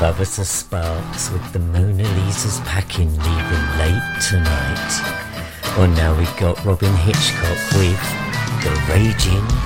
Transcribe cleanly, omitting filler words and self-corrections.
above us are sparks with the Mona Lisa's packing leaving late tonight. Well, now we've got Robin Hitchcock with The Raging